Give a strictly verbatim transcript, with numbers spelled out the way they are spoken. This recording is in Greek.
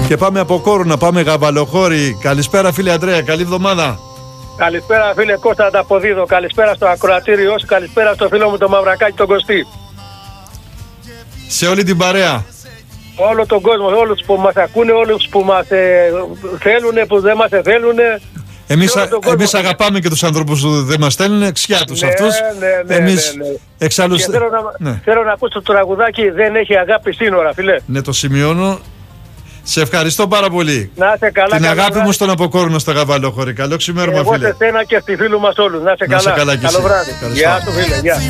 Και πάμε από Κόρουνα, πάμε Γαβαλοχώρη. Καλησπέρα φίλε Αντρέα, καλή εβδομάδα. Καλησπέρα φίλε Κώστα, τα αποδίδω. Καλησπέρα στο ακροατήριό σου, καλησπέρα στο φίλο μου τον Μαυρακάκη τον Κωστή. Σε όλη την παρέα. Όλο τον κόσμο, όλους που μας ακούνε, όλους που μας ε, θέλουν, που δεν μας θέλουν. Εμείς, α, εμείς αγαπάμε και τους ανθρώπους που δεν μας στέλνουν, ξιά τους ναι, αυτούς. Ναι, ναι, εμείς ναι, ναι. εξάλλου... Θέλω να, ναι. θέλω να ακούσω το τραγουδάκι «Δεν έχει αγάπη σύνορα», φίλε. Ναι, το σημειώνω. Σε ευχαριστώ πάρα πολύ. Να είσαι καλά. Την καλά, αγάπη να... μου στον Αποκόρνο στα Γαβαλοχώρη. Καλό ξημέρωμα, φίλε. Εγώ σε σένα και στη φίλου μας όλους. Να είσαι να καλά. καλά. Καλό βράδυ. Γεια σου, φίλε. Γεια.